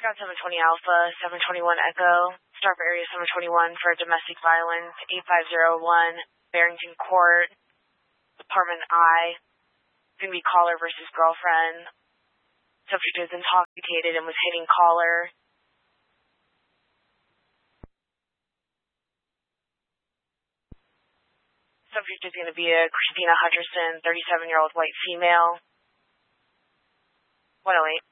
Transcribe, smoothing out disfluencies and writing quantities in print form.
Scout 720 Alpha, 721 Echo, start for area 721 for domestic violence, 8501, Barrington Court, Apartment I. It's going to be caller versus girlfriend. Subject is intoxicated and was hitting caller. Subject is going to be a Christina Hutcherson, 37-year-old white female. 108.